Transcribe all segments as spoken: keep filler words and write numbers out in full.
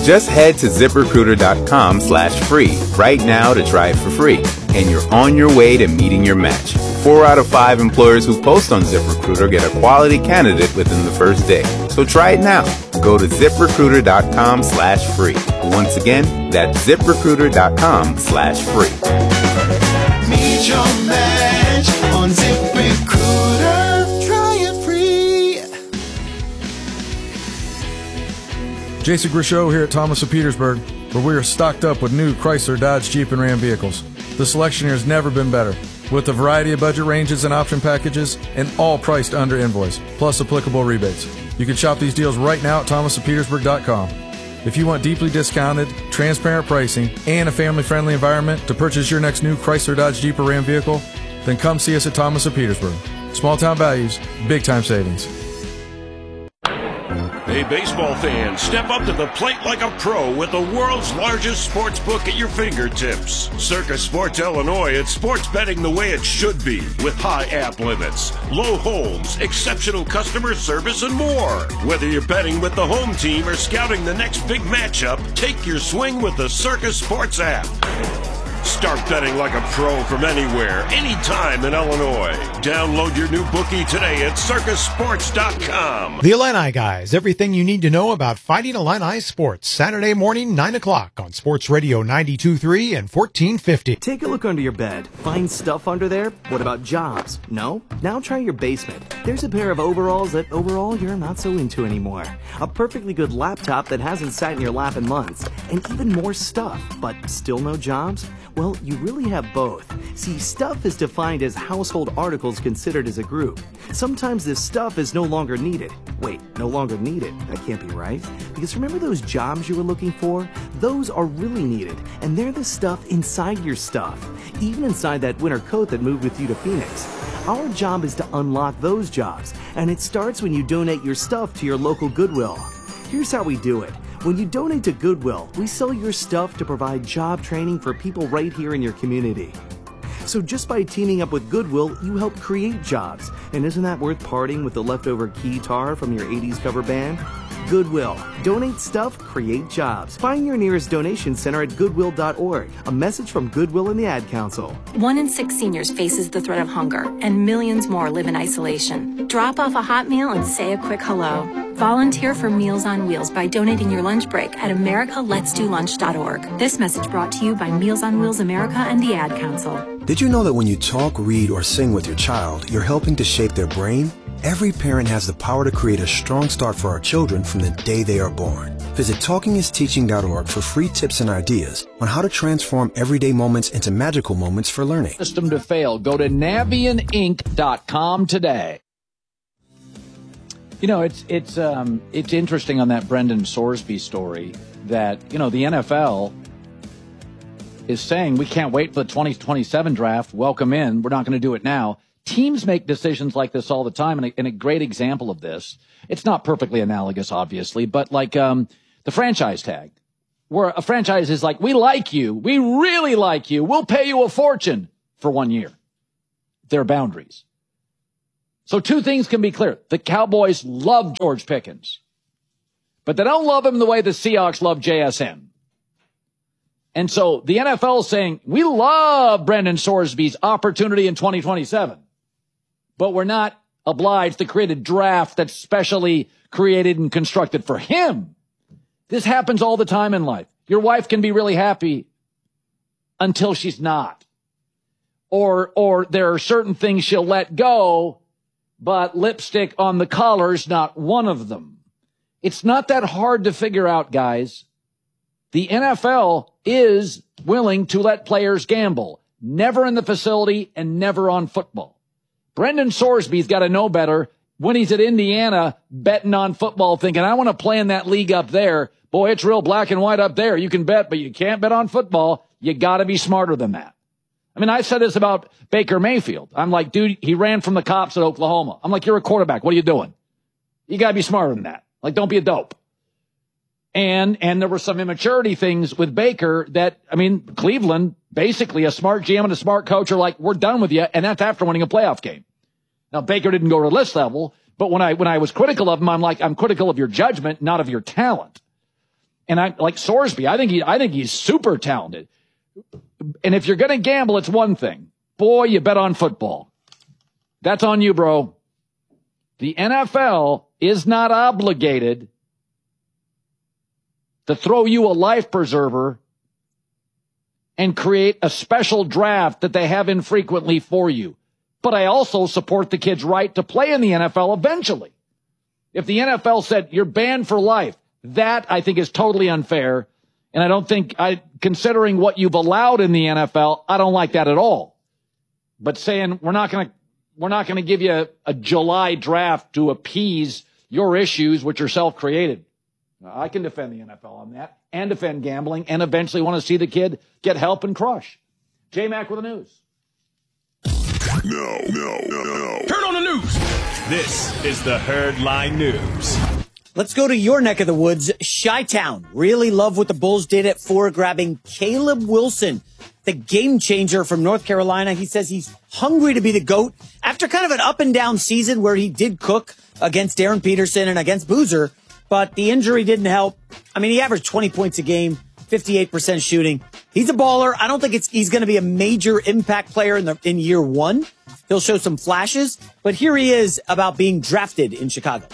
Just head to ZipRecruiter.com slash free right now to try it for free. And you're on your way to meeting your match. Four out of five employers who post on ZipRecruiter get a quality candidate within the first day. So try it now. Go to ZipRecruiter.com slash free. Once again, that's ZipRecruiter.com slash free. Meet your match on ZipRecruiter. Try it free. Jason Grishow here at Thomas of Petersburg, where we are stocked up with new Chrysler, Dodge, Jeep, and Ram vehicles. The selection here has never been better, with a variety of budget ranges and option packages, and all priced under invoice, plus applicable rebates. You can shop these deals right now at thomas of petersburg dot com. If you want deeply discounted, transparent pricing, and a family-friendly environment to purchase your next new Chrysler, Dodge, Jeep, or Ram vehicle, then come see us at Thomas of Petersburg. Small-town values, big-time savings. Hey, baseball fans, step up to the plate like a pro with the world's largest sports book at your fingertips. Circa Sports Illinois, it's sports betting the way it should be, with high app limits, low holds, exceptional customer service, and more. Whether you're betting with the home team or scouting the next big matchup, take your swing with the Circa Sports app. Start betting like a pro from anywhere, anytime in Illinois. Download your new bookie today at circus sports dot com. The Illini Guys, everything you need to know about Fighting Illini sports. Saturday morning, nine o'clock on Sports Radio ninety-two point three and fourteen fifty. Take a look under your bed. Find stuff under there? What about jobs? No? Now try your basement. There's a pair of overalls that overall you're not so into anymore. A perfectly good laptop that hasn't sat in your lap in months. And even more stuff, but still no jobs? Well, you really have both. See, stuff is defined as household articles considered as a group. Sometimes this stuff is no longer needed. Wait, no longer needed? That can't be right. Because remember those jobs you were looking for? Those are really needed, and they're the stuff inside your stuff. Even inside that winter coat that moved with you to Phoenix. Our job is to unlock those jobs, and it starts when you donate your stuff to your local Goodwill. Here's how we do it. When you donate to Goodwill, we sell your stuff to provide job training for people right here in your community. So just by teaming up with Goodwill, you help create jobs. And isn't that worth parting with the leftover keytar from your eighties cover band? Goodwill. Donate stuff, create jobs. Find your nearest donation center at goodwill dot org. A message from Goodwill and the Ad Council. One in six seniors faces the threat of hunger, and millions more live in isolation. Drop off a hot meal and say a quick hello. Volunteer for Meals on Wheels by donating your lunch break at america lets do lunch dot org. This message brought to you by Meals on Wheels America and the Ad Council. Did you know that when you talk, read, or sing with your child, you're helping to shape their brain? Every parent has the power to create a strong start for our children from the day they are born. Visit talking is teaching dot org for free tips and ideas on how to transform everyday moments into magical moments for learning. System to fail. Go to navian inc dot com today. You know, it's it's um, it's interesting on that Brendan Sorsby story that, you know, the N F L is saying we can't wait for the twenty twenty-seven draft. Welcome in. We're not going to do it now. Teams make decisions like this all the time, and a, and a great example of this, it's not perfectly analogous, obviously, but like um, the franchise tag, where a franchise is like, we like you. We really like you. We'll pay you a fortune for one year. There are boundaries. So two things can be clear. The Cowboys love George Pickens, but they don't love him the way the Seahawks love J S N. And so the N F L is saying, we love Brendan Sorsby's opportunity in twenty twenty-seven, but we're not obliged to create a draft that's specially created and constructed for him. This happens all the time in life. Your wife can be really happy until she's not. Or, or there are certain things she'll let go, but lipstick on the collar's not one of them. It's not that hard to figure out, guys. The N F L is willing to let players gamble. Never in the facility and never on football. Brendan Sorsby's got to know better when he's at Indiana betting on football, thinking, I want to play in that league up there. Boy, it's real black and white up there. You can bet, but you can't bet on football. You got to be smarter than that. I mean, I've said this about Baker Mayfield. I'm like, dude, he ran from the cops at Oklahoma. I'm like, you're a quarterback. What are you doing? You got to be smarter than that. Like, don't be a dope. And, and there were some immaturity things with Baker that, I mean, Cleveland, basically a smart G M and a smart coach are like, we're done with you. And that's after winning a playoff game. Now, Baker didn't go to this level, but when I, when I was critical of him, I'm like, I'm critical of your judgment, not of your talent. And I like Sorsby. I think he, I think he's super talented. And if you're going to gamble, it's one thing. Boy, you bet on football. That's on you, bro. The N F L is not obligated to throw you a life preserver and create a special draft that they have infrequently for you. But I also support the kid's right to play in the N F L eventually. If the N F L said you're banned for life, that I think is totally unfair. And I don't think, I, considering what you've allowed in the N F L, I don't like that at all. But saying we're not going to, we're not going to give you a, a July draft to appease your issues, which are self-created. I can defend the N F L on that and defend gambling and eventually want to see the kid get help and crush. J-Mac with the news. No, no, no, no. Turn on the news. This is the Herdline News. Let's go to your neck of the woods, Chi-Town. Really love what the Bulls did at four, grabbing Caleb Wilson, the game changer from North Carolina. He says he's hungry to be the GOAT. After kind of an up and down season where he did cook against Darren Peterson and against Boozer, but the injury didn't help. I mean, he averaged twenty points a game, fifty-eight percent shooting. He's a baller. I don't think it's he's going to be a major impact player in the in year one. He'll show some flashes, but here he is about being drafted in Chicago.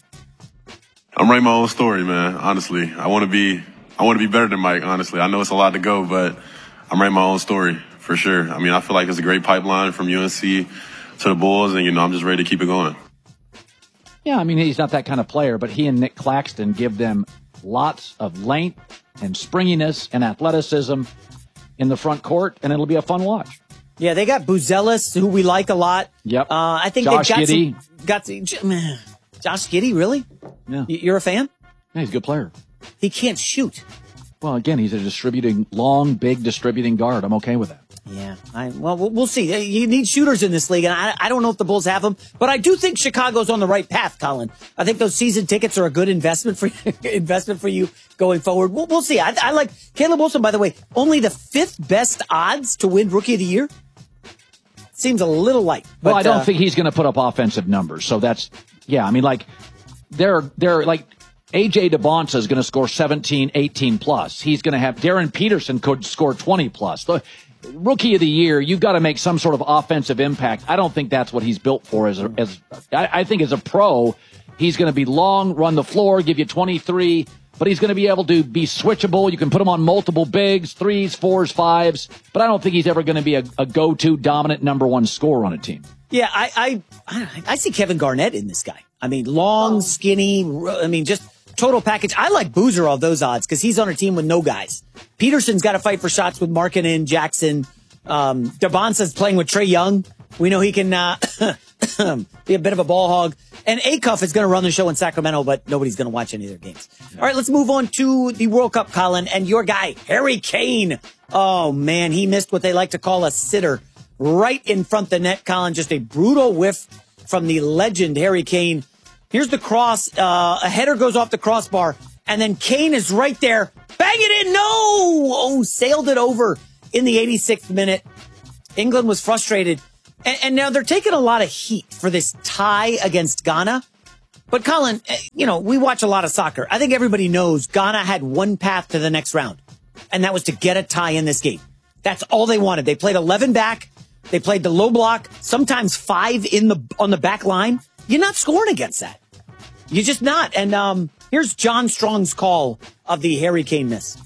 I'm writing my own story, man. Honestly, I want to be, I want to be better than Mike. Honestly, I know it's a lot to go, but I'm writing my own story for sure. I mean, I feel like it's a great pipeline from U N C to the Bulls, and you know, I'm just ready to keep it going. Yeah, I mean, he's not that kind of player, but he and Nick Claxton give them lots of length and springiness and athleticism in the front court, and it'll be a fun watch. Yeah, they got Buzelis, who we like a lot. Yep. Uh, I think Josh they've got Giddey. some, got some, Josh Giddey, really? Yeah. You're a fan? Yeah, he's a good player. He can't shoot. Well, again, he's a distributing, long, big distributing guard. I'm okay with that. Yeah. I, well, we'll see. You need shooters in this league, and I, I don't know if the Bulls have them, but I do think Chicago's on the right path, Colin. I think those season tickets are a good investment for investment for you going forward. We'll, we'll see. I, I like Caleb Wilson, by the way, only the fifth best odds to win Rookie of the Year. Seems a little light. But, well, I don't uh, think he's going to put up offensive numbers. So that's, yeah, I mean, like, they're, they're like, A J DeBonta is going to score seventeen, eighteen plus. He's going to have, Darren Peterson could score twenty plus. The Rookie of the Year, you've got to make some sort of offensive impact. I don't think that's what he's built for. As, a, as I, I think as a pro, he's going to be long, run the floor, give you twenty-three, but he's going to be able to be switchable. You can put him on multiple bigs, threes, fours, fives, but I don't think he's ever going to be a, a go-to dominant number one scorer on a team. Yeah, I, I, I see Kevin Garnett in this guy. I mean, long, skinny, I mean, just total package. I like Boozer all those odds because he's on a team with no guys. Peterson's got to fight for shots with Markkanen, Jackson. Um, DeBonsa's playing with Trae Young. We know he can uh, be a bit of a ball hog. And Acuff is going to run the show in Sacramento, but nobody's going to watch any of their games. All right, let's move on to the World Cup, Colin. And your guy, Harry Kane. Oh, man, he missed what they like to call a sitter right in front of the net, Colin. Just a brutal whiff from the legend, Harry Kane. Here's the cross. Uh, a header goes off the crossbar, and then Kane is right there. Bang it in. No! Oh, sailed it over in the eighty-sixth minute. England was frustrated. And, and now they're taking a lot of heat for this tie against Ghana. But, Colin, you know, we watch a lot of soccer. I think everybody knows Ghana had one path to the next round, and that was to get a tie in this game. That's all they wanted. They played eleven back. They played the low block, sometimes five in the on the back line. You're not scoring against that. You're just not. And um, here's John Strong's call of the Harry Kane miss.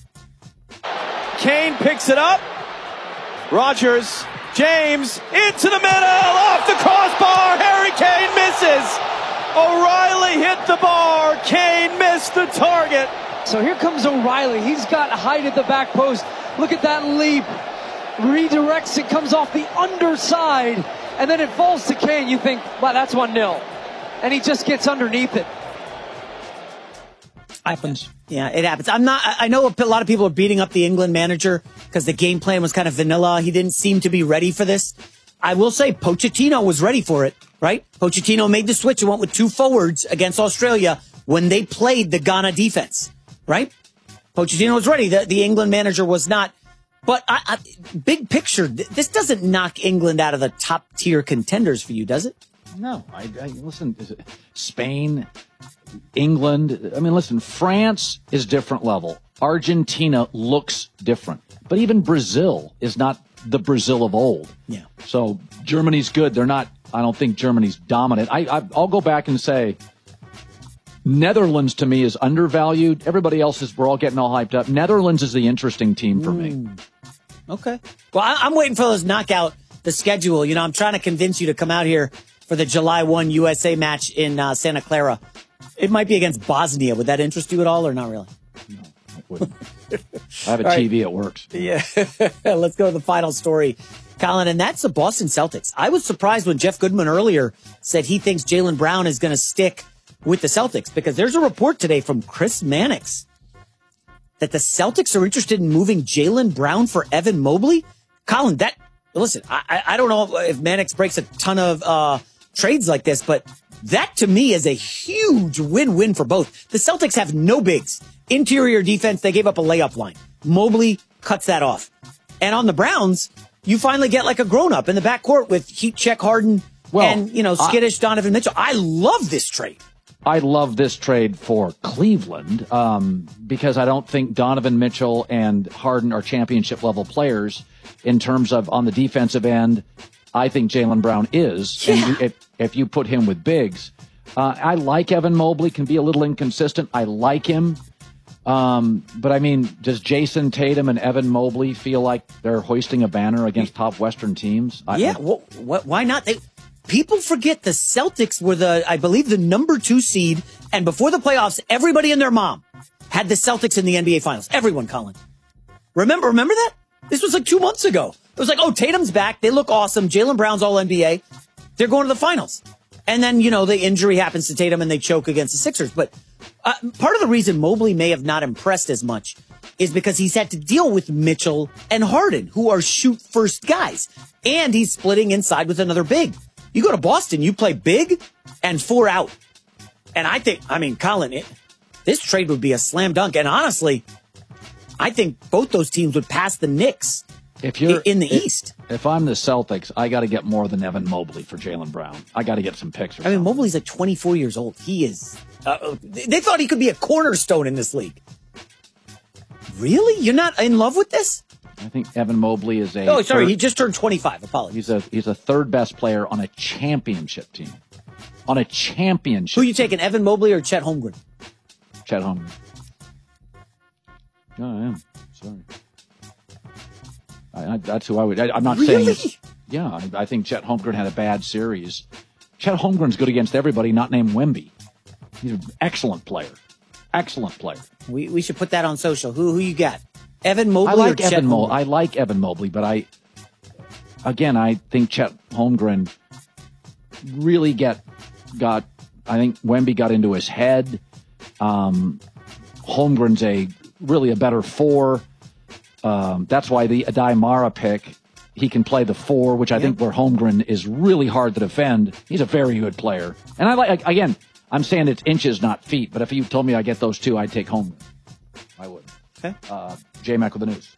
Kane picks it up. Rogers, James, into the middle, off the crossbar. Harry Kane misses. O'Reilly hit the bar. Kane missed the target. So here comes O'Reilly. He's got height at the back post. Look at that leap. Redirects it, comes off the underside, and then it falls to Kane. You think, wow, that's one nil. And he just gets underneath it. Happens. Yeah, it happens. I'm not, I know a lot of people are beating up the England manager because the game plan was kind of vanilla. He didn't seem to be ready for this. I will say Pochettino was ready for it, right? Pochettino made the switch and went with two forwards against Australia when they played the Ghana defense, right? Pochettino was ready. The, the England manager was not. But I, I, big picture, this doesn't knock England out of the top tier contenders for you, does it? No, I, I listen. Is it Spain, England? I mean, listen. France is different level. Argentina looks different, but even Brazil is not the Brazil of old. Yeah. So Germany's good. They're not. I don't think Germany's dominant. I, I I'll go back and say Netherlands to me is undervalued. Everybody else is. We're all getting all hyped up. Netherlands is the interesting team for mm. me. Okay. Well, I, I'm waiting for those knockout. The schedule. You know, I'm trying to convince you to come out here for the July first U S A match in uh, Santa Clara. It might be against Bosnia. Would that interest you at all or not really? No, it wouldn't. I have a All T V. right. It works. Yeah. Let's go to the final story, Colin, and that's the Boston Celtics. I was surprised when Jeff Goodman earlier said he thinks Jaylen Brown is going to stick with the Celtics because there's a report today from Chris Mannix that the Celtics are interested in moving Jaylen Brown for Evan Mobley. Colin, that Listen, I, I don't know if Mannix breaks a ton of uh, trades like this, but that to me is a huge win-win for both. The Celtics have no bigs. Interior defense, they gave up a layup line. Mobley cuts that off. And on the Browns, you finally get like a grown-up in the backcourt with heat check Harden well, and, you know, skittish I, Donovan Mitchell. I love this trade. I love this trade for Cleveland um, because I don't think Donovan Mitchell and Harden are championship-level players. In terms of on the defensive end, I think Jaylen Brown is. Yeah. And you, if, if you put him with bigs, uh, I like Evan Mobley, can be a little inconsistent. I like him. Um, but, I mean, does Jason Tatum and Evan Mobley feel like they're hoisting a banner against top Western teams? I, yeah, well, wh- why not? They, people forget the Celtics were, the, I believe, the number two seed. And before the playoffs, everybody and their mom had the Celtics in the N B A Finals. Everyone, Colin. Remember, remember that? This was like two months ago. It was like, oh, Tatum's back. They look awesome. Jaylen Brown's all N B A. They're going to the finals. And then, you know, the injury happens to Tatum and they choke against the Sixers. But uh, part of the reason Mobley may have not impressed as much is because he's had to deal with Mitchell and Harden, who are shoot first guys. And he's splitting inside with another big. You go to Boston, you play big and four out. And I think, I mean, Colin, it, this trade would be a slam dunk. And honestly, I think both those teams would pass the Knicks if you're in the if, East. If I'm the Celtics, I got to get more than Evan Mobley for Jaylen Brown. I got to get some picks. I mean, Mobley's like twenty-four years old. He is. Uh, they thought he could be a cornerstone in this league. Really? You're not in love with this? I think Evan Mobley is a. Oh, sorry. Third, he just turned twenty-five. Apologies. He's a he's a third best player on a championship team. On a championship. Who are you taking, Evan Mobley or Chet Holmgren? Chet Holmgren. No, I am. Sorry. I, I, that's who I would. I, I'm not really? saying it's. Yeah, I, I think Chet Holmgren had a bad series. Chet Holmgren's good against everybody, not named Wemby. He's an excellent player. Excellent player. We we should put that on social. Who who you got? Evan Mobley I like or Chet Evan Mo- Holmgren? I like Evan Mobley, but I, again, I think Chet Holmgren really get got. I think Wemby got into his head. Um, Holmgren's a really a better four. Um, that's why the Adai Mara pick, he can play the four, which I yeah. think where Holmgren is really hard to defend. He's a very good player. And I like, again, I'm saying it's inches, not feet, but if you told me I get those two, I'd take Holmgren. I would. Okay. Uh, J-Mac with the news.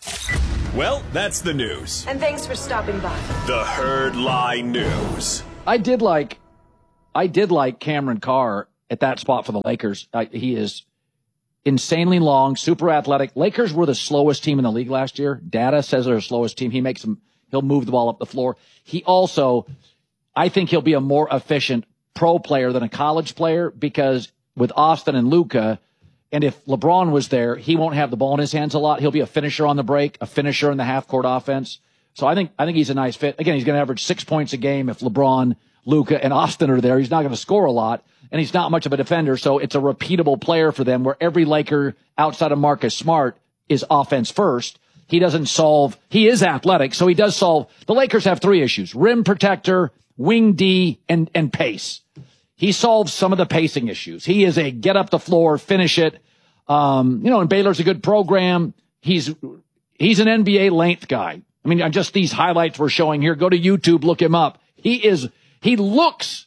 Well, that's the news. And thanks for stopping by. The Herd Lie News. I did like, I did like Cameron Carr at that spot for the Lakers. I, he is insanely long, super athletic. Lakers were the slowest team in the league last year. Data says they're the slowest team. He makes them, he'll move the ball up the floor. He also, I think he'll be a more efficient pro player than a college player because with Austin and Luka, and if LeBron was there, he won't have the ball in his hands a lot. He'll be a finisher on the break, a finisher in the half court offense. So I think, I think he's a nice fit. Again, he's going to average six points a game if LeBron, Luka, and Austin are there. He's not going to score a lot. And he's not much of a defender, so it's a repeatable player for them where every Laker outside of Marcus Smart is offense first. He doesn't solve, he is athletic, so he does solve, the Lakers have three issues, rim protector, wing D, and, and pace. He solves some of the pacing issues. He is a get up the floor, finish it. Um, you know, and Baylor's a good program. He's, he's an N B A length guy. I mean, just these highlights we're showing here, go to YouTube, look him up. He is, he looks,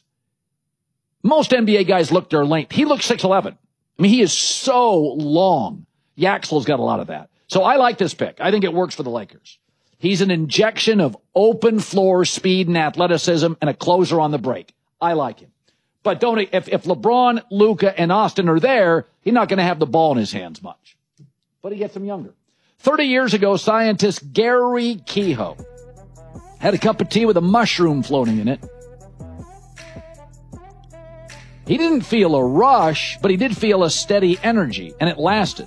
most N B A guys look their length. He looks six eleven. I mean, he is so long. Yaxel's got a lot of that. So I like this pick. I think it works for the Lakers. He's an injection of open floor speed and athleticism and a closer on the break. I like him. But don't if, if LeBron, Luka, and Austin are there, he's not going to have the ball in his hands much. But he gets them younger. thirty years ago, scientist Gary Kehoe had a cup of tea with a mushroom floating in it. He didn't feel a rush, but he did feel a steady energy, and it lasted.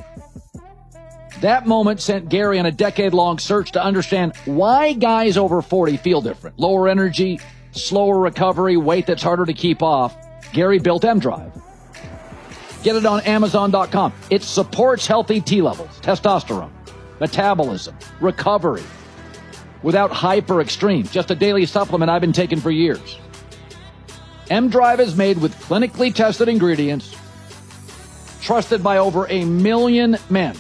That moment sent Gary on a decade-long search to understand why guys over forty feel different. Lower energy, slower recovery, weight that's harder to keep off. Gary built M-Drive. Get it on Amazon dot com. It supports healthy T levels, testosterone, metabolism, recovery, without hyper extremes. Just a daily supplement I've been taking for years. M-Drive is made with clinically tested ingredients, trusted by over a million men.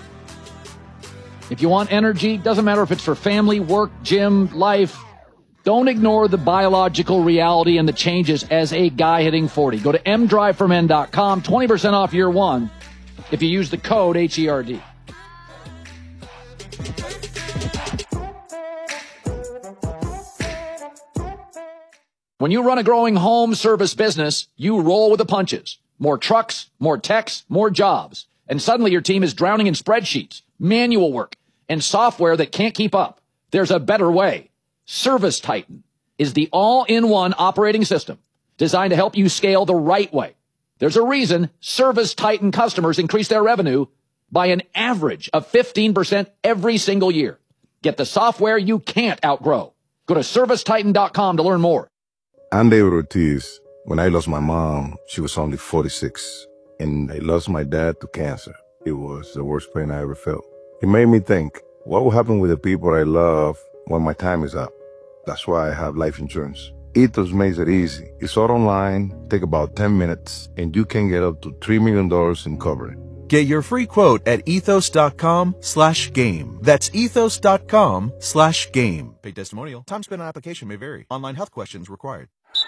If you want energy, doesn't matter if it's for family, work, gym, life, don't ignore the biological reality and the changes as a guy hitting forty. Go to M drive for men dot com, twenty percent off year one if you use the code H E R D. When you run a growing home service business, you roll with the punches. More trucks, more techs, more jobs. And suddenly your team is drowning in spreadsheets, manual work, and software that can't keep up. There's a better way. Service Titan is the all-in-one operating system designed to help you scale the right way. There's a reason Service Titan customers increase their revenue by an average of fifteen percent every single year. Get the software you can't outgrow. Go to service titan dot com to learn more. I'm David Ortiz. When I lost my mom, she was only forty-six, and I lost my dad to cancer. It was the worst pain I ever felt. It made me think, what will happen with the people I love when my time is up? That's why I have life insurance. Ethos makes it easy. It's all online, take about ten minutes, and you can get up to three million dollars in coverage. Get your free quote at ethos dot com slash game. That's ethos dot com slash game. Paid testimonial. Time spent on application may vary. Online health questions required.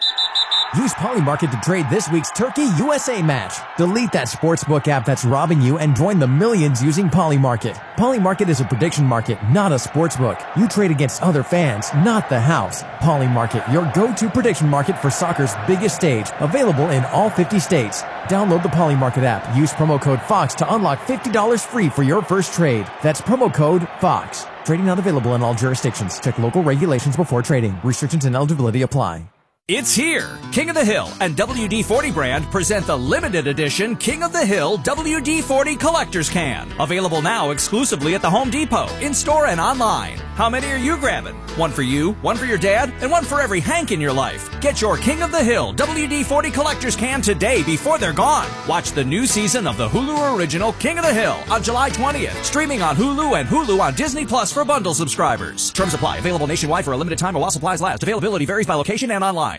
Use Polymarket to trade this week's Turkey U S A match. Delete that sportsbook app that's robbing you and join the millions using Polymarket. Polymarket is a prediction market, not a sportsbook. You trade against other fans, not the house. Polymarket, your go-to prediction market for soccer's biggest stage. Available in all fifty states. Download the Polymarket app. Use promo code FOX to unlock fifty dollars free for your first trade. That's promo code FOX. Trading not available in all jurisdictions. Check local regulations before trading. Restrictions and eligibility apply. It's here! King of the Hill and W D forty brand present the limited edition King of the Hill W D forty Collector's Can. Available now exclusively at the Home Depot, in-store and online. How many are you grabbing? One for you, one for your dad, and one for every Hank in your life. Get your King of the Hill W D forty Collector's Can today before they're gone. Watch the new season of the Hulu original King of the Hill on July twentieth. Streaming on Hulu and Hulu on Disney Plus for bundle subscribers. Terms apply. Available nationwide for a limited time or while supplies last. Availability varies by location and online.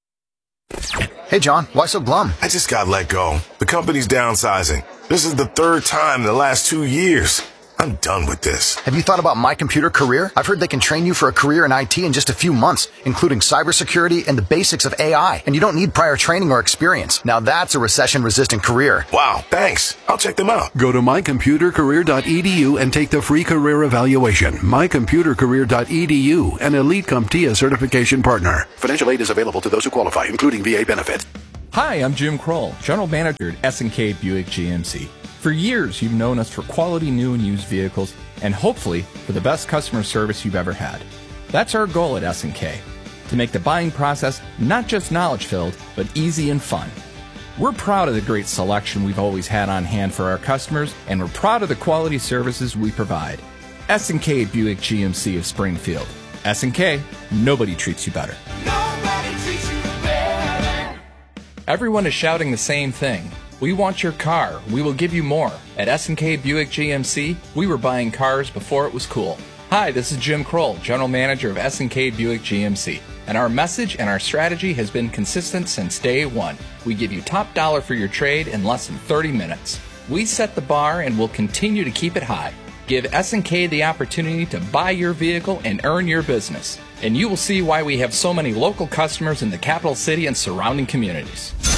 Hey, John, why so glum? I just got let go. The company's downsizing. This is the third time in the last two years. I'm done with this. Have you thought about My Computer Career? I've heard they can train you for a career in I T in just a few months, including cybersecurity and the basics of A I. And you don't need prior training or experience. Now that's a recession-resistant career. Wow, thanks. I'll check them out. Go to my computer career dot e d u and take the free career evaluation. my computer career dot e d u, an Elite CompTIA certification partner. Financial aid is available to those who qualify, including V A benefit. Hi, I'm Jim Kroll, General Manager at S and K Buick G M C. For years, you've known us for quality new and used vehicles, and hopefully for the best customer service you've ever had. That's our goal at S and K, to make the buying process not just knowledge-filled, but easy and fun. We're proud of the great selection we've always had on hand for our customers, and we're proud of the quality services we provide. S and K Buick G M C of Springfield. S and K, nobody treats you better. Nobody treats you better. Everyone is shouting the same thing. We want your car. We will give you more. At S and K Buick G M C, we were buying cars before it was cool. Hi, this is Jim Kroll, General Manager of S and K Buick G M C. And our message and our strategy has been consistent since day one. We give you top dollar for your trade in less than thirty minutes. We set the bar and will continue to keep it high. Give S and K the opportunity to buy your vehicle and earn your business. And you will see why we have so many local customers in the capital city and surrounding communities.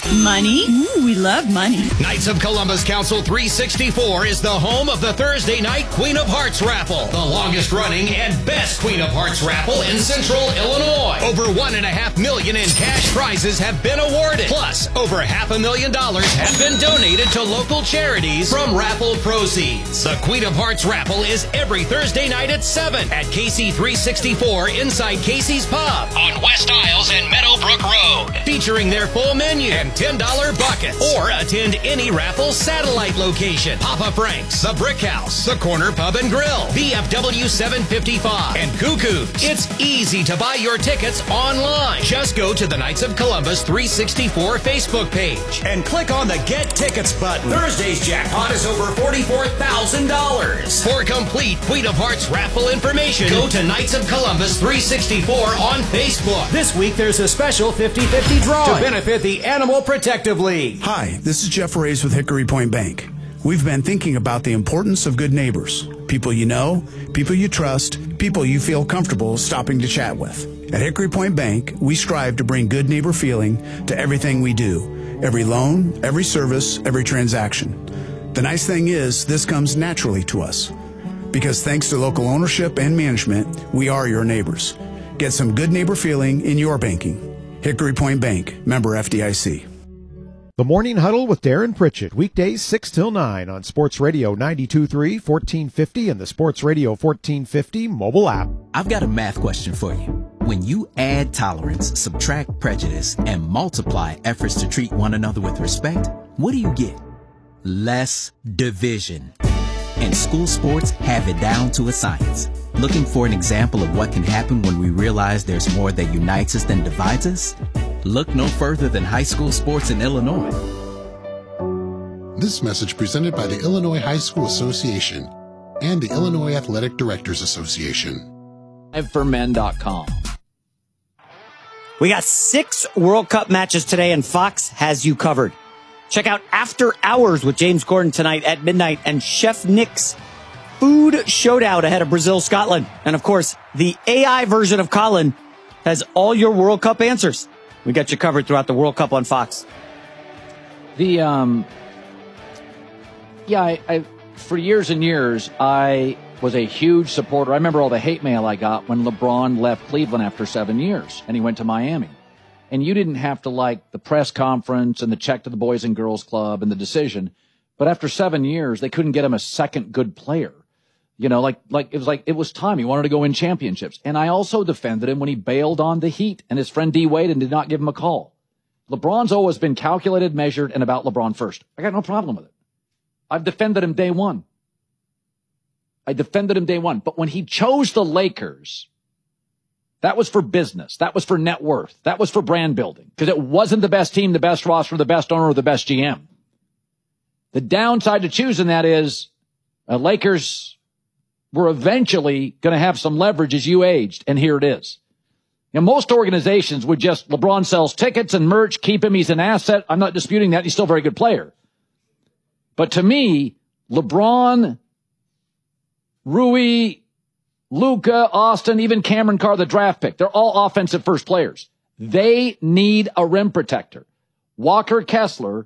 Money? Ooh, we love money. Knights of Columbus Council three sixty-four is the home of the Thursday night Queen of Hearts raffle, the longest running and best Queen of Hearts raffle in Central Illinois. Over one and a half million in cash prizes have been awarded. Plus, over half a million dollars have been donated to local charities from raffle proceeds. The Queen of Hearts raffle is every Thursday night at seven at K C three sixty-four inside Casey's Pub on West Isles and Meadowbrook Road, featuring their full menu and ten dollar buckets. Or attend any raffle satellite location: Papa Frank's, the Brick House, the Corner Pub and Grill, V F W seven fifty-five, and Cuckoo's. It's easy to buy your tickets online. Just go to the Knights of Columbus three sixty-four Facebook page and click on the Get Tickets button. Thursday's jackpot is over forty-four thousand dollars. For complete Queen of Hearts raffle information, go to Knights of Columbus three sixty-four on Facebook. This week there's a special fifty fifty drawing to benefit the Animal Protective League. Hi, this is Jeff Rays with Hickory Point Bank. We've been thinking about the importance of good neighbors. People you know, people you trust, people you feel comfortable stopping to chat with. At Hickory Point Bank, we strive to bring good neighbor feeling to everything we do. Every loan, every service, every transaction. The nice thing is, this comes naturally to us. Because thanks to local ownership and management, we are your neighbors. Get some good neighbor feeling in your banking. Hickory Point Bank, member F D I C. The Morning Huddle with Darren Pritchett, weekdays six till nine on Sports Radio ninety-two point three, fourteen fifty, and the Sports Radio fourteen fifty mobile app. I've got a math question for you. When you add tolerance, subtract prejudice, and multiply efforts to treat one another with respect, what do you get? Less division. And school sports have it down to a science. Looking for an example of what can happen when we realize there's more that unites us than divides us? Look no further than high school sports in Illinois. This message presented by the Illinois High School Association and the Illinois Athletic Directors Association. live for men dot com. We got six World Cup matches today, and Fox has you covered. Check out After Hours with James Gordon tonight at midnight, and Chef Nick's food showdown ahead of Brazil, Scotland. And of course, the A I version of Colin has all your World Cup answers. We got you covered throughout the World Cup on Fox. The, um, yeah, I, I, for years and years, I was a huge supporter. I remember all the hate mail I got when LeBron left Cleveland after seven years and he went to Miami. And you didn't have to like the press conference and the check to the Boys and Girls Club and the decision. But after seven years, they couldn't get him a second good player. You know, like, like it was like, it was time. He wanted to go win championships. And I also defended him when he bailed on the Heat and his friend D Wade and did not give him a call. LeBron's always been calculated, measured, and about LeBron first. I got no problem with it. I've defended him day one. I defended him day one. But when he chose the Lakers, that was for business. That was for net worth. That was for brand building. Because it wasn't the best team, the best roster, the best owner, or the best G M. The downside to choosing that is uh, Lakers were eventually going to have some leverage as you aged, and here it is. Now, most organizations would just, LeBron sells tickets and merch, keep him, he's an asset. I'm not disputing that. He's still a very good player. But to me, LeBron, Rui, Luka, Austin, even Cameron Carr, the draft pick, they're all offensive first players. They need a rim protector. Walker Kessler,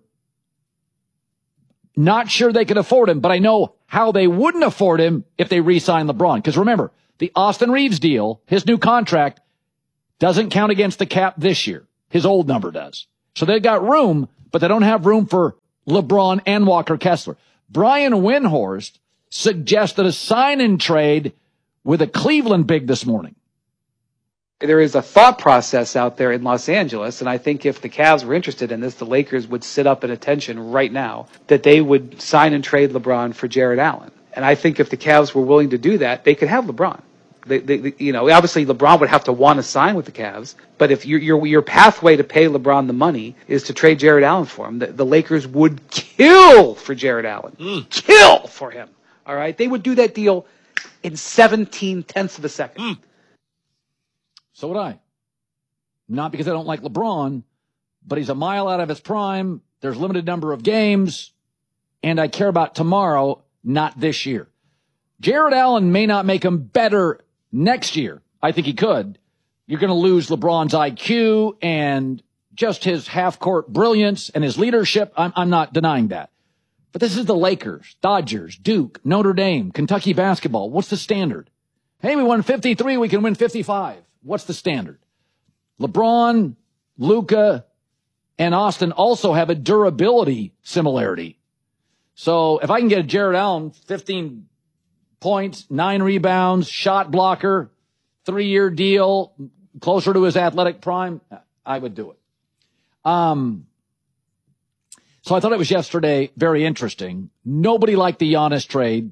not sure they could afford him, but I know how they wouldn't afford him if they re-signed LeBron. Because remember, the Austin Reeves deal, his new contract, doesn't count against the cap this year. His old number does. So they've got room, but they don't have room for LeBron and Walker Kessler. Brian Windhorst suggested a sign-and trade with a Cleveland big this morning. There is a thought process out there in Los Angeles, and I think if the Cavs were interested in this, the Lakers would sit up at attention right now that they would sign and trade LeBron for Jared Allen. And I think if the Cavs were willing to do that, they could have LeBron. They, they, they, you know, obviously LeBron would have to want to sign with the Cavs, but if your your your pathway to pay LeBron the money is to trade Jared Allen for him, the, the Lakers would kill for Jared Allen, mm. kill for him. All right, they would do that deal in seventeen tenths of a second. Mm. So would I. Not because I don't like LeBron, but he's a mile out of his prime. There's limited number of games, and I care about tomorrow, not this year. Jared Allen may not make him better next year. I think he could. You're going to lose LeBron's I Q and just his half-court brilliance and his leadership. I'm, I'm not denying that. But this is the Lakers, Dodgers, Duke, Notre Dame, Kentucky basketball. What's the standard? Hey, we won fifty-three. We can win fifty-five. What's the standard? LeBron, Luka, and Austin also have a durability similarity. So if I can get a Jared Allen, fifteen points, nine rebounds, shot blocker, three-year deal, closer to his athletic prime, I would do it. Um, so I thought it was yesterday very interesting. Nobody liked the Giannis trade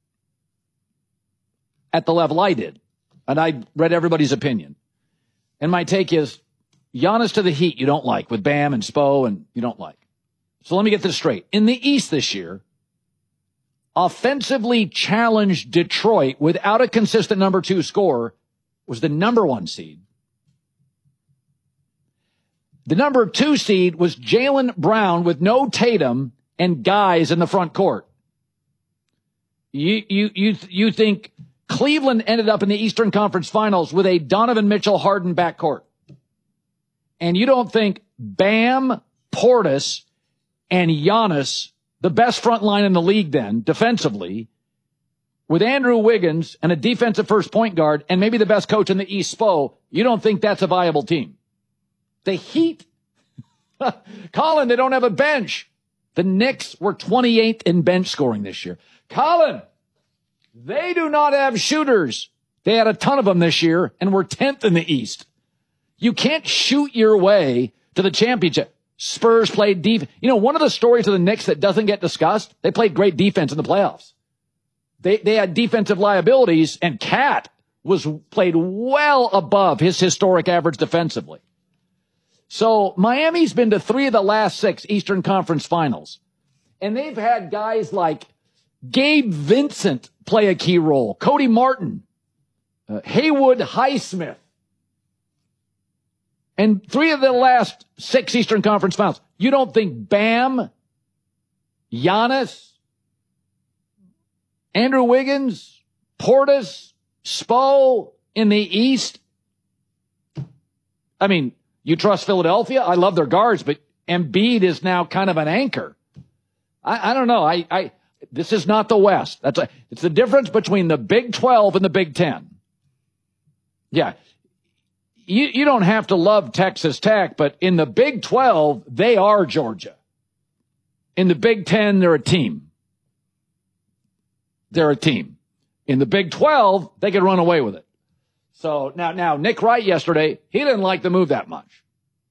at the level I did. And I read everybody's opinion. And my take is, Giannis to the Heat you don't like, with Bam and Spo, and you don't like. So let me get this straight. In the East this year, offensively challenged Detroit without a consistent number two scorer was the number one seed. The number two seed was Jaylen Brown with no Tatum and guys in the front court. You, you, you, you think Cleveland ended up in the Eastern Conference Finals with a Donovan Mitchell Harden backcourt. And you don't think Bam, Portis, and Giannis, the best front line in the league then, defensively, with Andrew Wiggins and a defensive first point guard and maybe the best coach in the East, Spo, you don't think that's a viable team. The Heat, Colin, they don't have a bench. The Knicks were twenty-eighth in bench scoring this year. Colin, they do not have shooters. They had a ton of them this year and were tenth in the East. You can't shoot your way to the championship. Spurs played defense. You know, one of the stories of the Knicks that doesn't get discussed, they played great defense in the playoffs. They they had defensive liabilities, and Cat was played well above his historic average defensively. So Miami's been to three of the last six Eastern Conference Finals, and they've had guys like Gabe Vincent play a key role, Cody Martin, uh, Haywood Highsmith. And three of the last six Eastern Conference Finals. You don't think Bam, Giannis, Andrew Wiggins, Portis, Spo in the East? I mean, you trust Philadelphia? I love their guards, but Embiid is now kind of an anchor. I, I don't know. I, I, this is not the West. That's a, it's the difference between the Big twelve and the Big ten. Yeah. You, you don't have to love Texas Tech, but in the Big twelve, they are Georgia. In the Big ten, they're a team. They're a team. In the Big twelve, they could run away with it. So now, now Nick Wright yesterday, he didn't like the move that much.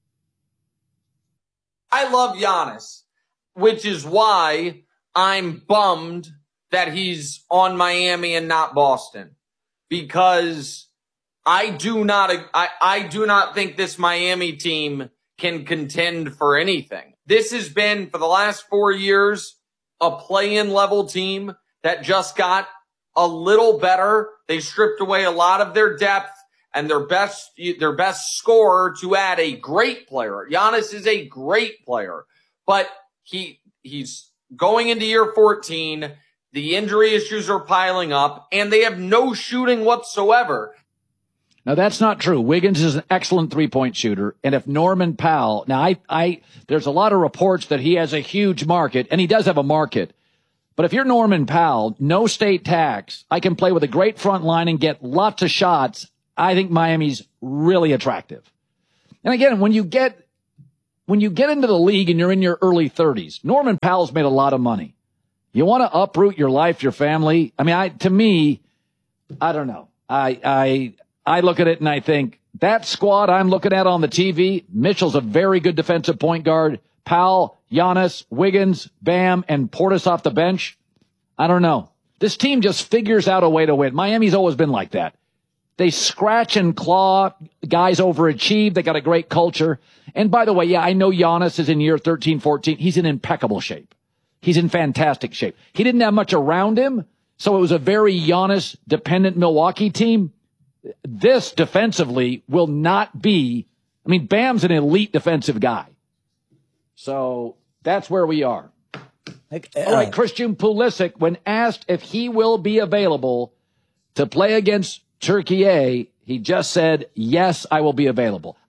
I love Giannis, which is why I'm bummed that he's on Miami and not Boston, because I do not, I, I do not think this Miami team can contend for anything. This has been, for the last four years, a play-in level team that just got a little better. They stripped away a lot of their depth and their best, their best scorer to add a great player. Giannis is a great player, but he, he's going into year fourteen. The injury issues are piling up and they have no shooting whatsoever. Now, that's not true. Wiggins is an excellent three-point shooter. And if Norman Powell, now I, I, there's a lot of reports that he has a huge market, and he does have a market. But if you're Norman Powell, no state tax, I can play with a great front line and get lots of shots. I think Miami's really attractive. And again, when you get, when you get into the league and you're in your early thirties, Norman Powell's made a lot of money. You want to uproot your life, your family? I mean, I, to me, I don't know. I, I, I look at it and I think that squad I'm looking at on the T V, Mitchell's a very good defensive point guard. Powell, Giannis, Wiggins, Bam, and Portis off the bench. I don't know. This team just figures out a way to win. Miami's always been like that. They scratch and claw. Guys overachieve. They got a great culture. And by the way, yeah, I know Giannis is in year thirteen, fourteen. He's in impeccable shape. He's in fantastic shape. He didn't have much around him, so it was a very Giannis-dependent Milwaukee team. This defensively will not be, I mean, Bam's an elite defensive guy. So that's where we are. Like, uh, All right, Christian Pulisic, when asked if he will be available to play against Turkey A, he just said, yes, I will be available.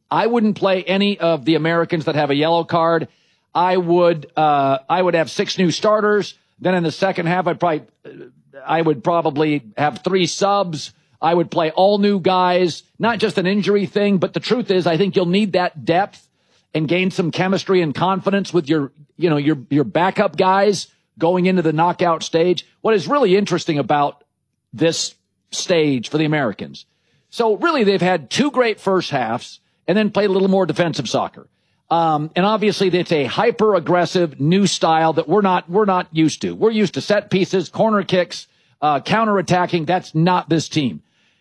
I wouldn't play any of the Americans that have a yellow card. I would, uh, I would have six new starters. Then in the second half, I'd probably, I would probably have three subs. I would play all new guys, not just an injury thing, but the truth is I think you'll need that depth and gain some chemistry and confidence with your, you know, your, your backup guys going into the knockout stage. What is really interesting about this stage for the Americans. So really they've had two great first halves and then played a little more defensive soccer. Um, and obviously it's a hyper aggressive new style that we're not, we're not used to. We're used to set pieces, corner kicks, uh, counter attacking. That's not this team.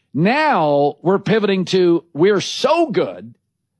Now we're pivoting to, we're so good.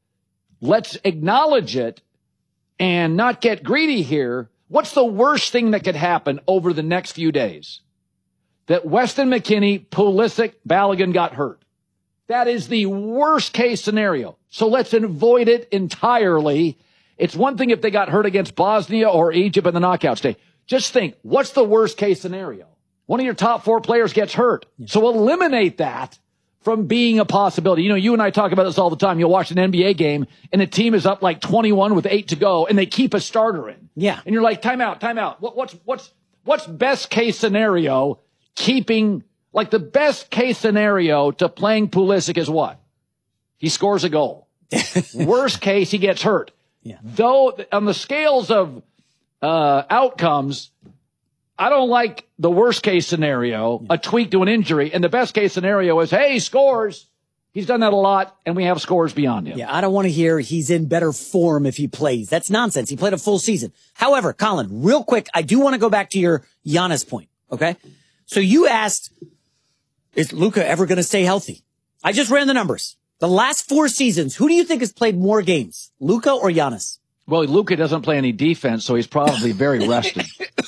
Let's acknowledge it and not get greedy here. What's the worst thing that could happen over the next few days? That Weston McKennie, Pulisic, Balogun got hurt. That is the worst case scenario. So let's avoid it entirely. It's one thing if they got hurt against Bosnia or Egypt in the knockout stage. Just think, what's the worst case scenario? One of your top four players gets hurt. So eliminate that from being a possibility. You know, you and I talk about this all the time. You'll watch an N B A game and a team is up like twenty-one with eight to go and they keep a starter in. Yeah. And you're like, time out, time out. What, what's, what's, what's best case scenario keeping, like the best case scenario to playing Pulisic is what? He scores a goal. Worst case, he gets hurt. Yeah. Though on the scales of, uh, outcomes, I don't like the worst case scenario, a tweak to an injury. And the best case scenario is, hey, he scores. He's done that a lot, and we have scores beyond him. Yeah, I don't want to hear he's in better form if he plays. That's nonsense. He played a full season. However, Colin, real quick, I do want to go back to your Giannis point, okay? So you asked, is Luka ever going to stay healthy? I just ran the numbers. The last four seasons, who do you think has played more games, Luka or Giannis? Well, Luka doesn't play any defense, so he's probably very rested.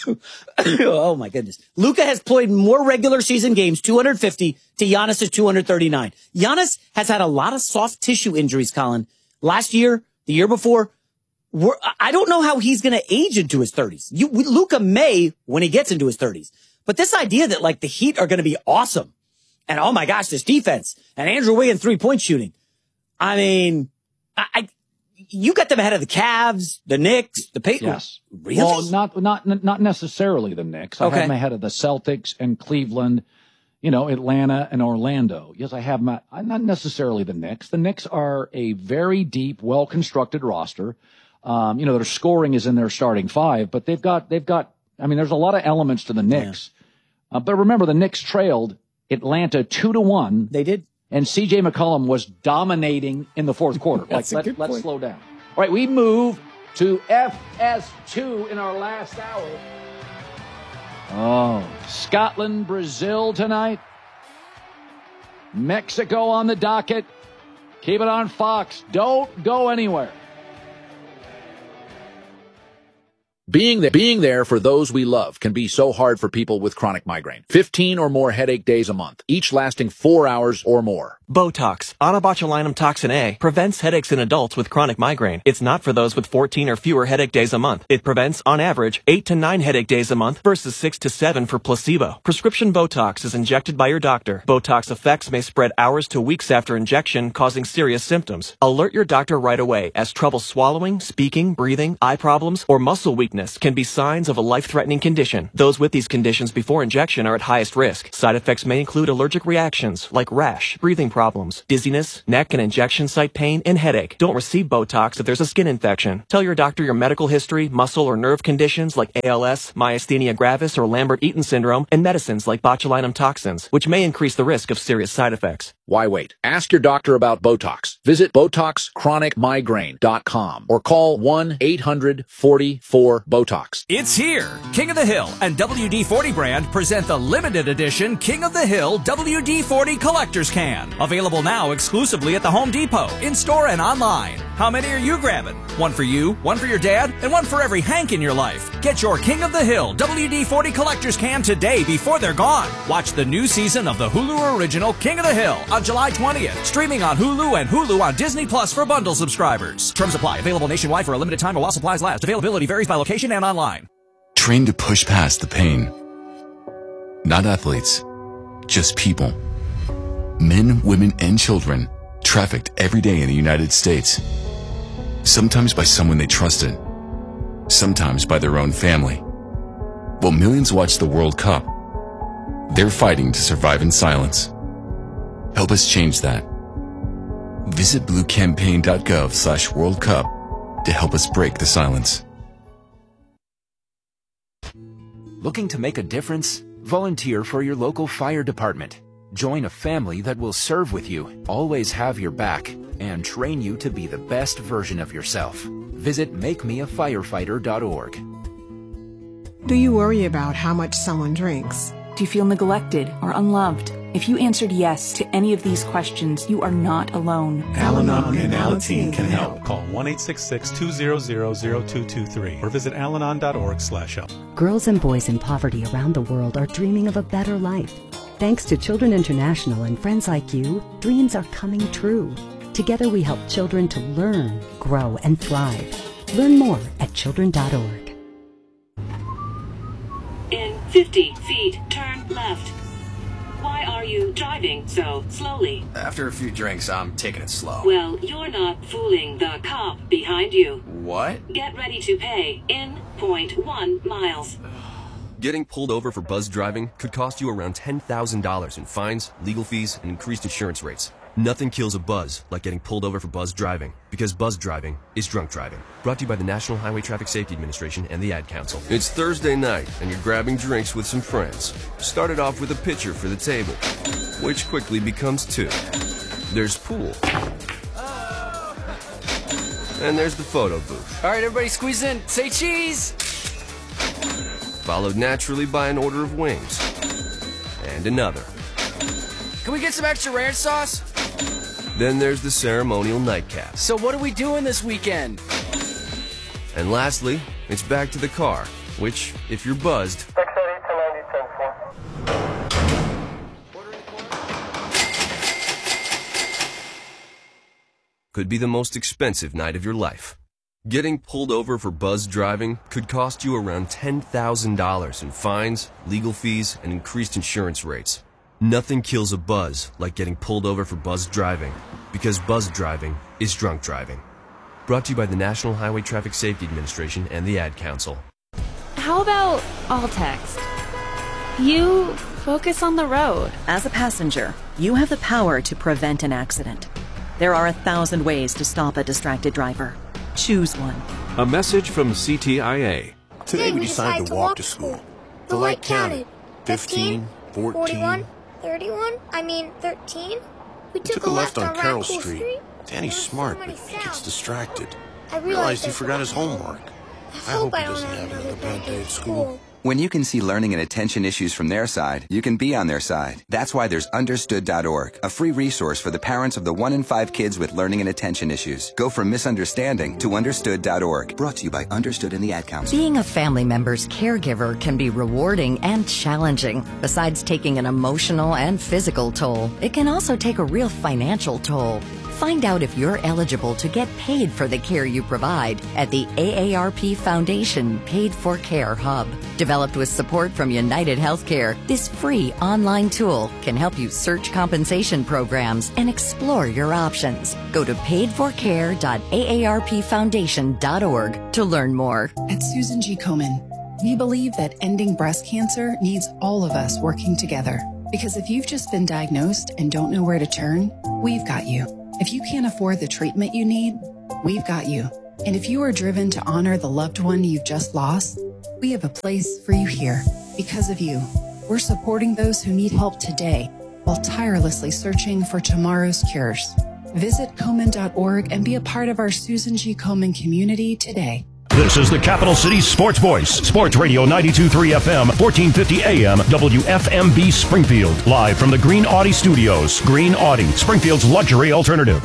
Oh, my goodness. Luka has played more regular season games, two hundred fifty, to Giannis' two hundred thirty-nine. Giannis has had a lot of soft tissue injuries, Colin. Last year, the year before, we're, I don't know how he's going to age into his thirties. You, Luka may when he gets into his thirties. But this idea that, like, the Heat are going to be awesome, and oh, my gosh, this defense, and Andrew Wiggins three-point shooting. I mean, I... I you got them ahead of the Cavs, the Knicks, the Pacers. Yes. Really? Well, not, not, not necessarily the Knicks. I Okay. have them ahead of the Celtics and Cleveland, you know, Atlanta and Orlando. Yes, I have my, not necessarily the Knicks. The Knicks are a very deep, well-constructed roster. Um, you know, their scoring is in their starting five, but they've got, they've got, I mean, there's a lot of elements to the Knicks. Yeah. Uh, but remember, the Knicks trailed Atlanta two to one. They did. And C J McCollum was dominating in the fourth quarter. That's like, a let, good let's point. slow down. All right, we move to F S two in our last hour. Oh, Scotland, Brazil tonight. Mexico on the docket. Keep it on Fox. Don't go anywhere. Being there, being there for those we love can be so hard for people with chronic migraine. fifteen or more headache days a month, each lasting four hours or more. Botox, onabotulinum toxin A, prevents headaches in adults with chronic migraine. It's not for those with fourteen or fewer headache days a month. It prevents, on average, eight to nine headache days a month versus six to seven for placebo. Prescription Botox is injected by your doctor. Botox effects may spread hours to weeks after injection, causing serious symptoms. Alert your doctor right away, as trouble swallowing, speaking, breathing, eye problems, or muscle weakness can be signs of a life-threatening condition. Those with these conditions before injection are at highest risk. Side effects may include allergic reactions like rash, breathing problems, dizziness, neck and injection site pain, and headache. Don't receive Botox if there's a skin infection. Tell your doctor your medical history, muscle or nerve conditions like A L S, myasthenia gravis, or Lambert-Eaton syndrome, and medicines like botulinum toxins, which may increase the risk of serious side effects. Why wait? Ask your doctor about Botox. Visit Botox Chronic Migraine dot com or call one eight hundred forty-four Botox. It's here. King of the Hill and W D forty brand present the limited edition King of the Hill W D forty Collector's Can. Available now exclusively at the Home Depot, in-store and online. How many are you grabbing? One for you, one for your dad, and one for every Hank in your life. Get your King of the Hill W D forty Collector's Can today before they're gone. Watch the new season of the Hulu original King of the Hill on July twentieth. Streaming on Hulu and Hulu on Disney Plus for bundle subscribers. Terms apply. Available nationwide for a limited time or while supplies last. Availability varies by location and online. Train to push past the pain. Not athletes, just people. Men, women, and children trafficked every day in the United States. Sometimes by someone they trusted, sometimes by their own family. While millions watch the World Cup, they're fighting to survive in silence. Help us change that. Visit bluecampaign.gov slash World Cup to help us break the silence. Looking to make a difference? Volunteer for your local fire department. Join a family that will serve with you, always have your back, and train you to be the best version of yourself. Visit make me a firefighter dot org. Do you worry about how much someone drinks? Do you feel neglected or unloved? If you answered yes to any of these questions, you are not alone. Al-Anon and Alateen can help. Call one eight six six, two zero zero, zero two two three or visit al anon dot org slash help. Girls and boys in poverty around the world are dreaming of a better life. Thanks to Children International and friends like you, dreams are coming true. Together we help children to learn, grow, and thrive. Learn more at children dot org. In fifty feet, turn left. Why are you driving so slowly? After a few drinks, I'm taking it slow. Well, you're not fooling the cop behind you. What? Get ready to pay in zero point one miles. Getting pulled over for buzz driving could cost you around ten thousand dollars in fines, legal fees, and increased insurance rates. Nothing kills a buzz like getting pulled over for buzz driving, because buzz driving is drunk driving. Brought to you by the National Highway Traffic Safety Administration and the Ad Council. It's Thursday night, and you're grabbing drinks with some friends. Started off with a pitcher for the table, which quickly becomes two. There's pool. And there's the photo booth. All right, everybody squeeze in. Say cheese! Followed naturally by an order of wings. And another. Can we get some extra ranch sauce? Then there's the ceremonial nightcap. So what are we doing this weekend? And lastly, it's back to the car, which, if you're buzzed, could be the most expensive night of your life. Getting pulled over for buzz driving could cost you around ten thousand dollars in fines, legal fees, and increased insurance rates. Nothing kills a buzz like getting pulled over for buzz driving, because buzz driving is drunk driving. Brought to you by the National Highway Traffic Safety Administration and the Ad Council. How about all text? You focus on the road. As a passenger, you have the power to prevent an accident. There are a thousand ways to stop a distracted driver. Choose one. A message from C T I A. Today we decided to walk to school. The light counted. fifteen, fourteen, thirty-one? I mean, thirteen? We took, took a left, left on Carroll Street. Street. Danny's smart, but he gets distracted. I realized he forgot his homework. I hope he doesn't have another bad day at school. When you can see learning and attention issues from their side, you can be on their side. That's why there's understood dot org, a free resource for the parents of the one in five kids with learning and attention issues. Go from misunderstanding to understood dot org. Brought to you by Understood and the Ad Council. Being a family member's caregiver can be rewarding and challenging. Besides taking an emotional and physical toll, it can also take a real financial toll. Find out if you're eligible to get paid for the care you provide at the A A R P Foundation Paid for Care Hub. Developed with support from United Healthcare, this free online tool can help you search compensation programs and explore your options. Go to paid for care dot A A R P foundation dot org to learn more. At Susan G. Komen, we believe that ending breast cancer needs all of us working together. Because if you've just been diagnosed and don't know where to turn, we've got you. If you can't afford the treatment you need, we've got you. And if you are driven to honor the loved one you've just lost, we have a place for you here. Because of you, we're supporting those who need help today while tirelessly searching for tomorrow's cures. Visit Komen dot org and be a part of our Susan G. Komen community today. This is the Capital City Sports Voice, Sports Radio ninety-two point three F M, fourteen fifty A M, W F M B Springfield. Live from the Green Audi Studios. Green Audi, Springfield's luxury alternative.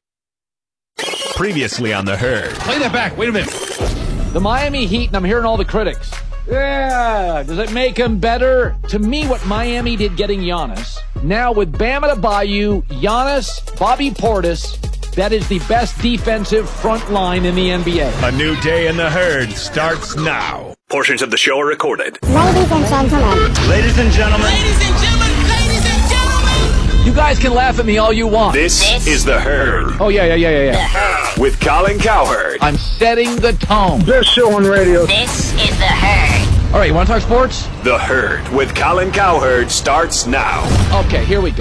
Previously on The Herd. Play that back. Wait a minute. The Miami Heat, and I'm hearing all the critics. Yeah, does it make them better? To me, what Miami did getting Giannis, now with Bam Adebayo, Giannis, Bobby Portis, that is the best defensive front line in the N B A. A new day in The Herd starts now. Portions of the show are recorded. Ladies and gentlemen. Ladies and gentlemen. Ladies and gentlemen. Ladies and gentlemen. You guys can laugh at me all you want. This, this is The Herd. Oh, yeah, yeah, yeah, yeah, yeah. With Colin Cowherd. I'm setting the tone. Best show on radio. This is The Herd. All right, you want to talk sports? The Herd with Colin Cowherd starts now. Okay, here we go.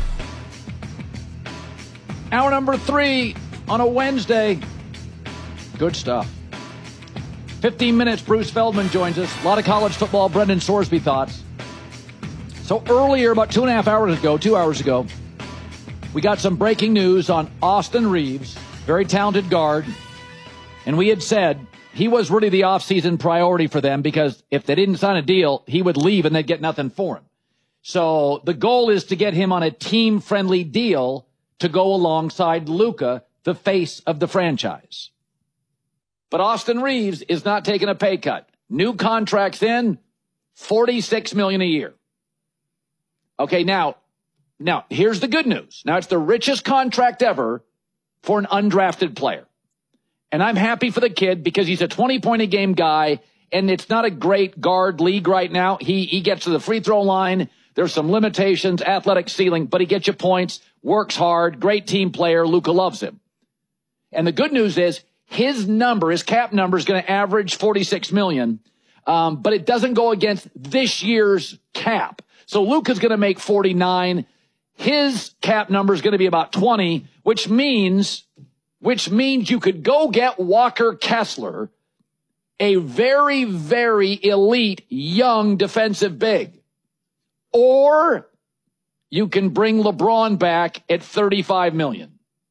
Hour number three on a Wednesday. Good stuff. fifteen minutes, Bruce Feldman joins us. A lot of college football, Brendan Sorsby thoughts. So earlier, about two and a half hours ago, two hours ago, we got some breaking news on Austin Reeves, very talented guard. And we had said he was really the offseason priority for them because if they didn't sign a deal, he would leave and they'd get nothing for him. So the goal is to get him on a team-friendly deal to go alongside Luka, the face of the franchise. But Austin Reeves is not taking a pay cut. New contracts in, forty-six million dollars a year. Okay, now, now here's the good news. Now it's the richest contract ever for an undrafted player. And I'm happy for the kid because he's a twenty-point-a-game guy, and it's not a great guard league right now. He he gets to the free throw line. There's some limitations, athletic ceiling, but he gets you points, works hard, great team player. Luka loves him. And the good news is his number, his cap number is going to average forty-six million dollars, um, but it doesn't go against this year's cap. So Luka's going to make forty-nine. His cap number is going to be about twenty, which means, which means you could go get Walker Kessler, a very, very elite young defensive big. Or you can bring LeBron back at thirty-five million dollars.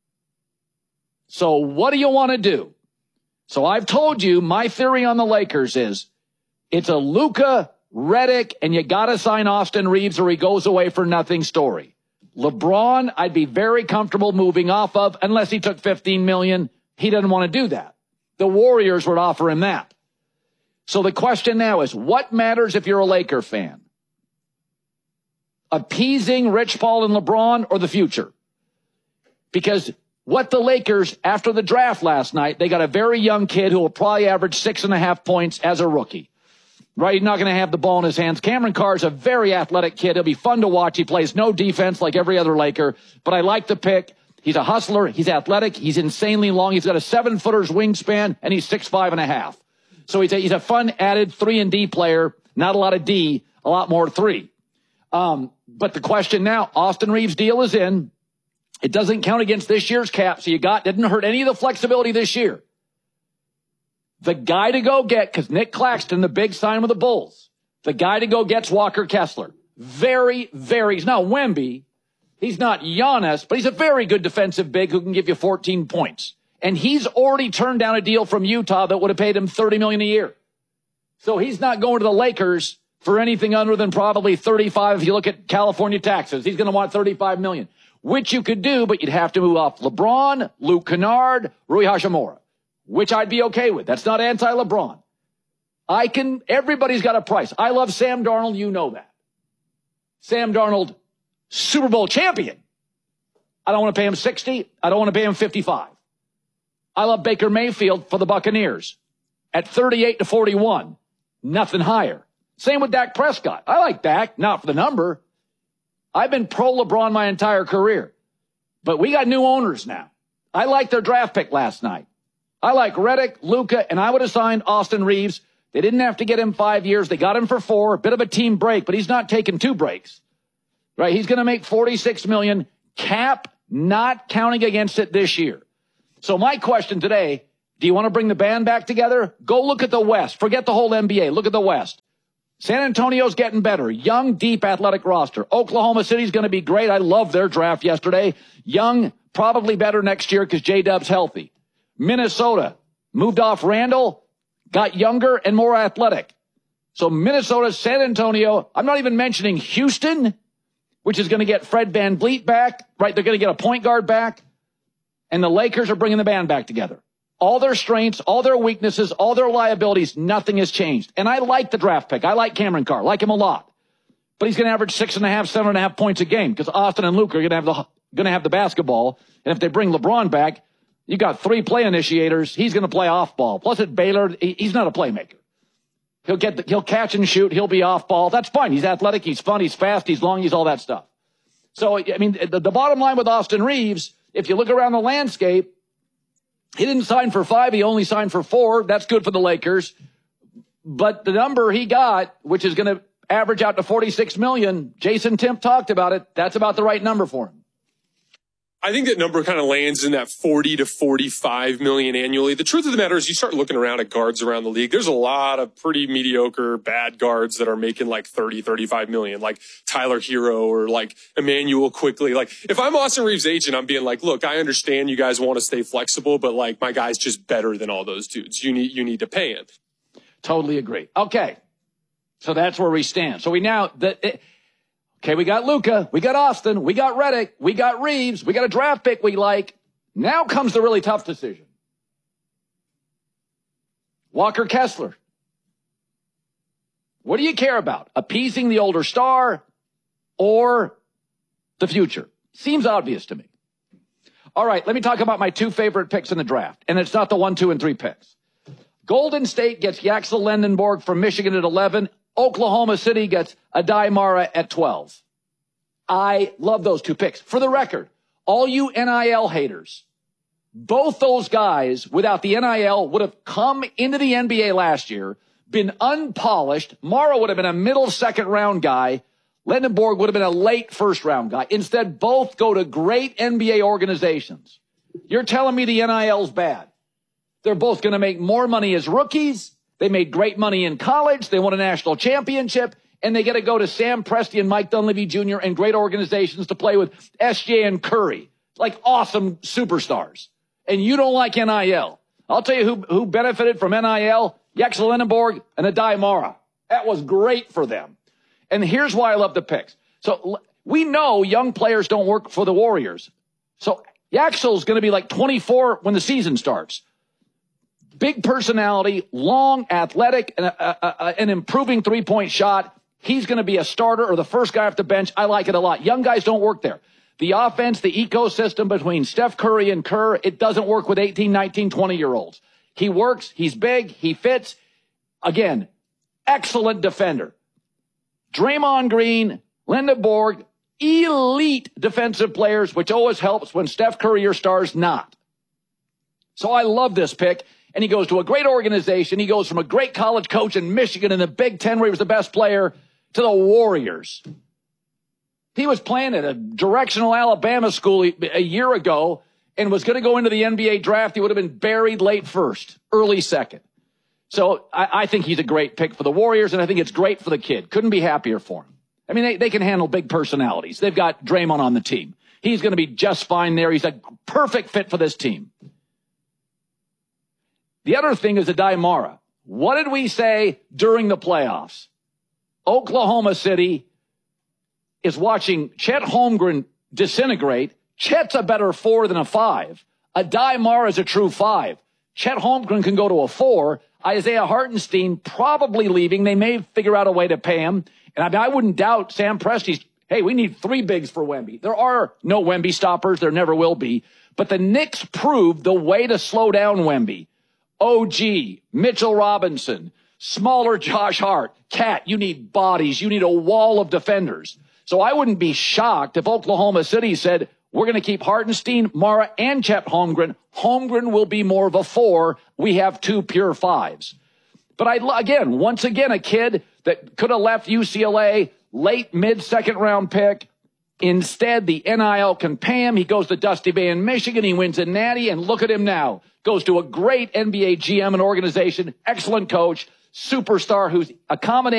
So what do you want to do? So I've told you my theory on the Lakers is it's a Luka, Redick, and you got to sign Austin Reeves or he goes away for nothing story. LeBron, I'd be very comfortable moving off of unless he took fifteen million dollars. He doesn't want to do that. The Warriors would offer him that. So the question now is, what matters if you're a Laker fan? Appeasing Rich Paul and LeBron or the future? Because what the Lakers, after the draft last night, they got a very young kid who will probably average six and a half points as a rookie. Right? He's not going to have the ball in his hands. Cameron Carr's a very athletic kid. He'll be fun to watch. He plays no defense like every other Laker, but I like the pick. He's a hustler. He's athletic. He's insanely long. He's got a seven footer's wingspan and he's six, five and a half. So he's a, he's a fun added three and D player. Not a lot of D, a lot more three. Um, but the question now, Austin Reeves' deal is in. It doesn't count against this year's cap. So you got, didn't hurt any of the flexibility this year. The guy to go get, because Nick Claxton, the big sign with the Bulls, the guy to go get's Walker Kessler. Very, very, he's not Wemby. He's not Giannis, but he's a very good defensive big who can give you fourteen points. And he's already turned down a deal from Utah that would have paid him thirty million dollars a year. So he's not going to the Lakers for anything other than probably thirty-five. If you look at California taxes, he's going to want thirty-five million dollars, which you could do, but you'd have to move off LeBron, Luke Kennard, Rui Hachimura, which I'd be okay with. That's not anti-LeBron. I can, everybody's got a price. I love Sam Darnold. You know that. Sam Darnold, Super Bowl champion. I don't want to pay him sixty. I don't want to pay him fifty-five. I love Baker Mayfield for the Buccaneers at thirty-eight to forty-one. Nothing higher. Same with Dak Prescott. I like Dak, not for the number. I've been pro LeBron my entire career, but we got new owners now. I liked their draft pick last night. I like Redick, Luka, and I would have signed Austin Reeves. They didn't have to get him five years. They got him for four. A bit of a team break, but he's not taking two breaks. Right? He's going to make forty-six million dollars. Cap not counting against it this year. So my question today, do you want to bring the band back together? Go look at the West. Forget the whole N B A. Look at the West. San Antonio's getting better. Young, deep, athletic roster. Oklahoma City's going to be great. I loved their draft yesterday. Young, probably better next year because J-Dub's healthy. Minnesota moved off Randall, got younger and more athletic. So Minnesota, San Antonio, I'm not even mentioning Houston, which is going to get Fred VanVleet back, right? They're going to get a point guard back. And the Lakers are bringing the band back together. All their strengths, all their weaknesses, all their liabilities, nothing has changed. And I like the draft pick. I like Cameron Carr, like him a lot. But he's going to average six and a half, seven and a half points a game because Austin and Luke are going to have the going to have the basketball. And if they bring LeBron back, you got three play initiators. He's going to play off ball. Plus at Baylor, he's not a playmaker. He'll get the, he'll catch and shoot. He'll be off ball. That's fine. He's athletic. He's fun. He's fast. He's long. He's all that stuff. So, I mean, the, the bottom line with Austin Reeves, if you look around the landscape, he didn't sign for five. He only signed for four. That's good for the Lakers. But the number he got, which is going to average out to forty-six million dollars, Jason Timp talked about it. That's about the right number for him. I think that number kind of lands in that forty to forty-five million annually. The truth of the matter is you start looking around at guards around the league. There's a lot of pretty mediocre, bad guards that are making like thirty, thirty-five million, like Tyler Hero or like Emmanuel Quickly. Like if I'm Austin Reeves' agent, I'm being like, look, I understand you guys want to stay flexible, but like my guy's just better than all those dudes. You need, you need to pay him. Totally agree. Okay. So that's where we stand. So we now, the, it, okay, we got Luka, we got Austin, we got Redick, we got Reeves, we got a draft pick we like. Now comes the really tough decision. Walker Kessler. What do you care about? Appeasing the older star or the future? Seems obvious to me. All right, let me talk about my two favorite picks in the draft. And it's not the one, two, and three picks. Golden State gets Yaxel Lendenborg from Michigan at eleven. Oklahoma City gets Adai Mara at twelve. I love those two picks. For the record, all you N I L haters, both those guys without the N I L would have come into the N B A last year, been unpolished. Mara would have been a middle second round guy. Lendenborg would have been a late first round guy. Instead, both go to great N B A organizations. You're telling me the N I L's bad. They're both going to make more money as rookies. They made great money in college. They won a national championship. And they get to go to Sam Presti and Mike Dunleavy Junior and great organizations to play with S J and Curry. Like awesome superstars. And you don't like N I L. I'll tell you who, who benefited from N I L. Yaxel Lendenborg and Adai Mara. That was great for them. And here's why I love the picks. So we know young players don't work for the Warriors. So Yaxel's going to be like twenty-four when the season starts. Big personality, long, athletic, and a, a, a, an improving three-point shot. He's going to be a starter or the first guy off the bench. I like it a lot. Young guys don't work there. The offense, the ecosystem between Steph Curry and Kerr, it doesn't work with eighteen, nineteen, twenty-year-olds. He works. He's big. He fits. Again, excellent defender. Draymond Green, Lendenborg, elite defensive players, which always helps when Steph Curry or stars not. So I love this pick. And he goes to a great organization. He goes from a great college coach in Michigan in the Big Ten where he was the best player to the Warriors. He was playing at a directional Alabama school a year ago and was going to go into the N B A draft. He would have been buried late first, early second. So I, I think he's a great pick for the Warriors, and I think it's great for the kid. Couldn't be happier for him. I mean, they, they can handle big personalities. They've got Draymond on the team. He's going to be just fine there. He's a perfect fit for this team. The other thing is Adai Mara. What did we say during the playoffs? Oklahoma City is watching Chet Holmgren disintegrate. Chet's a better four than a five. Adai Mara is a true five. Chet Holmgren can go to a four. Isaiah Hartenstein probably leaving. They may figure out a way to pay him. And I mean, I wouldn't doubt Sam Presti's, hey, we need three bigs for Wemby. There are no Wemby stoppers. There never will be. But the Knicks proved the way to slow down Wemby. O G, Mitchell Robinson, smaller Josh Hart. Cat, you need bodies. You need a wall of defenders. So I wouldn't be shocked if Oklahoma City said, we're going to keep Hartenstein, Mara, and Chet Holmgren. Holmgren will be more of a four. We have two pure fives. But I, again, once again, a kid that could have left U C L A, late mid-second round pick. Instead, the N I L can pay him. He goes to Dusty Bay in Michigan. He wins a natty, and look at him now. Goes to a great N B A G M and organization, excellent coach, superstar who's accommodating.